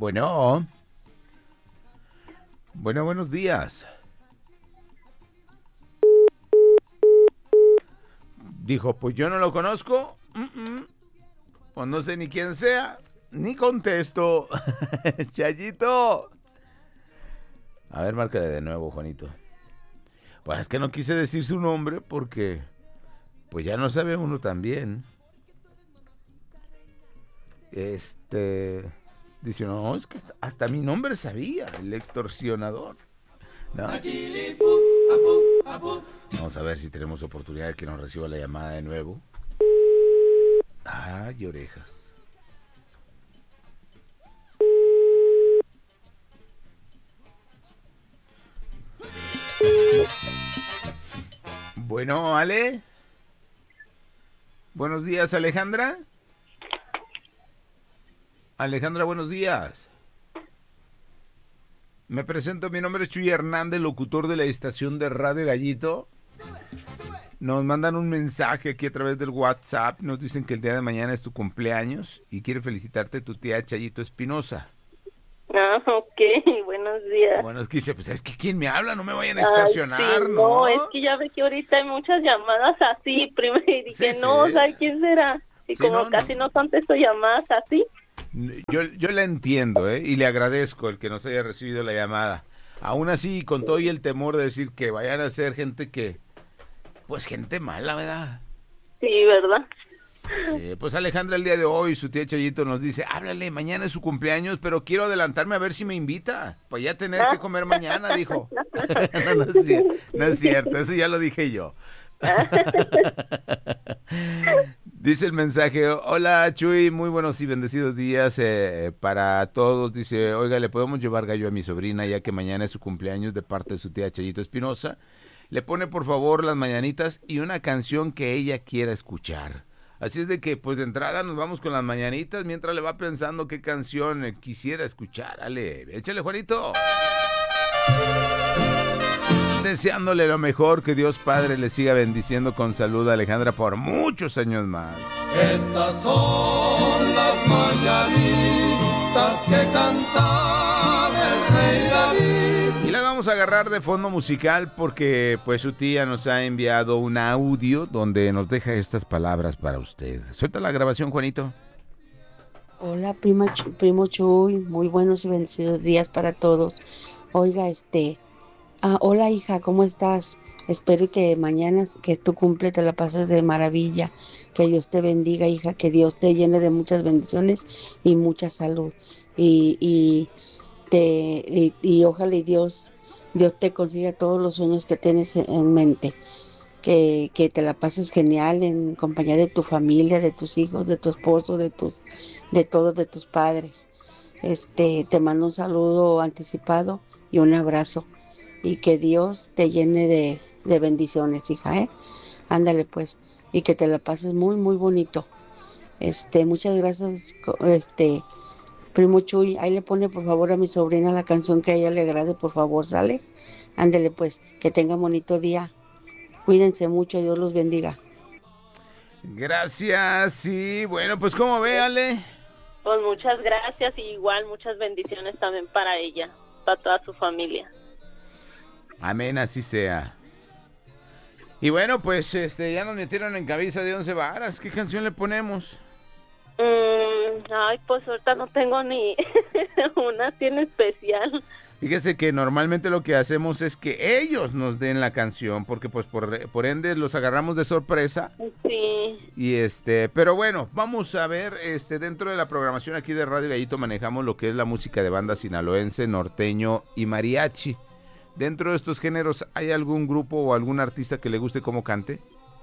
Bueno, buenos días. Dijo, pues yo no lo conozco, pues no sé ni quién sea, ni contesto. Chayito. A ver, márcale de nuevo, Juanito. Pues es que no quise decir su nombre porque, pues ya no sabe uno también. Dice, no, es que hasta mi nombre sabía, el extorsionador. ¿No? Vamos a ver si tenemos oportunidad de que nos reciba la llamada de nuevo. Ay, orejas. Bueno, Ale. Buenos días, Alejandra. Alejandra, buenos días. Me presento, mi nombre es Chuy Hernández, locutor de la estación de Radio Gallito. Nos mandan un mensaje aquí a través del WhatsApp. Nos dicen que el día de mañana es tu cumpleaños y quiere felicitarte tu tía Chayito Espinosa. Ah, ok, buenos días. Bueno, es que dice, pues es que ¿quién me habla? No me vayan a extorsionar, sí, ¿no? No, es que ya ve que ahorita hay muchas llamadas así, primero, y dije, Sí, no, sí. ¿sabes quién será? Y Sí, como casi no contesto llamadas así. Yo la entiendo, ¿eh? Y le agradezco el que nos haya recibido la llamada. Aún así, con todo y el temor de decir que vayan a ser gente que, pues gente mala, ¿verdad? Sí, ¿verdad? Sí, pues Alejandra el día de hoy, su tía Chayito nos dice, háblale, mañana es su cumpleaños, pero quiero adelantarme a ver si me invita, para ya tener que comer mañana, dijo. No es cierto, eso ya lo dije yo. Dice el mensaje, hola Chuy, muy buenos y bendecidos días para todos. Dice, oiga, ¿le podemos llevar gallo a mi sobrina ya que mañana es su cumpleaños de parte de su tía Chayito Espinosa? Le pone por favor las mañanitas y una canción que ella quiera escuchar. Así es de que, pues de entrada nos vamos con las mañanitas mientras le va pensando qué canción quisiera escuchar. Dale, échale, Juanito. Deseándole lo mejor, que Dios Padre le siga bendiciendo con salud a Alejandra por muchos años más. Estas son las mañanitas que cantaba el rey David. Y las vamos a agarrar de fondo musical porque pues su tía nos ha enviado un audio donde nos deja estas palabras para usted. Suelta la grabación, Juanito. Hola, primo Chuy, muy buenos y bendecidos días para todos. Oiga, hola hija, ¿cómo estás? Espero que mañana, que es tu cumple, te la pases de maravilla. Que Dios te bendiga, hija, que Dios te llene de muchas bendiciones y mucha salud. Y, y, y ojalá y Dios te consiga todos los sueños que tienes en mente. Que te la pases genial en compañía de tu familia, de tus hijos, de tu esposo, de todos, de tus padres. Te mando un saludo anticipado y un abrazo. Y que Dios te llene de bendiciones, hija, ¿eh? Ándale pues. Y que te la pases muy, muy bonito. Muchas gracias, primo Chuy. Ahí le pone por favor a mi sobrina la canción que a ella le agrade, por favor, ¿sale? Ándale pues, que tenga bonito día. Cuídense mucho, Dios los bendiga. Gracias, sí, bueno, pues como ve, Ale. Pues muchas gracias y igual muchas bendiciones también para ella, para toda su familia. Amén, así sea. Y bueno, pues ya nos metieron en cabeza de 11 varas. ¿Qué canción le ponemos? Ay, pues ahorita no tengo ni una así en especial. Fíjese que normalmente lo que hacemos es que ellos nos den la canción, porque pues por ende los agarramos de sorpresa. Sí. Y pero bueno, vamos a ver, dentro de la programación aquí de Radio Gallito manejamos lo que es la música de banda sinaloense, norteño y mariachi. Dentro de estos géneros, ¿hay algún grupo o algún artista que le guste cómo cante?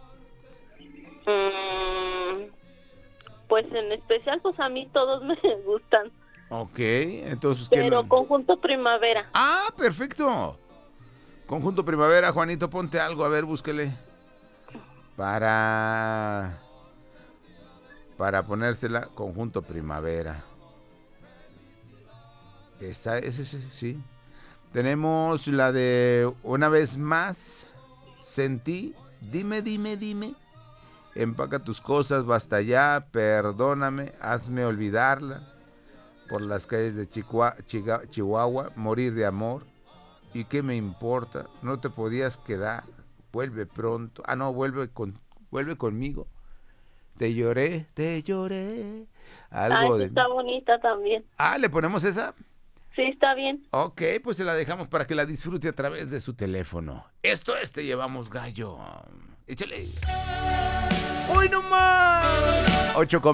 Pues en especial, pues a mí todos me gustan. Ok, entonces... Pero Conjunto Primavera. Ah, perfecto. Conjunto Primavera, Juanito, ponte algo, a ver, búsquele. Para ponérsela, Conjunto Primavera. Ese, sí. Tenemos la de Una vez más, Sentí, dime, empaca tus cosas, basta ya, perdóname, hazme olvidarla. por las calles de Chihuahua, morir de amor. ¿Y qué me importa? No te podías quedar. Vuelve pronto. Ah, no, vuelve conmigo. Te lloré. Algo Ay, de... está bonita también. Ah, ¿le ponemos esa? Sí, está bien. Ok, pues se la dejamos para que la disfrute a través de su teléfono. Esto es Te Llevamos Gallo. Échale. ¡Hoy no más!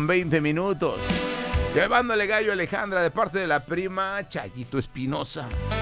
8:20. Llevándole gallo a Alejandra de parte de la prima Chayito Espinosa.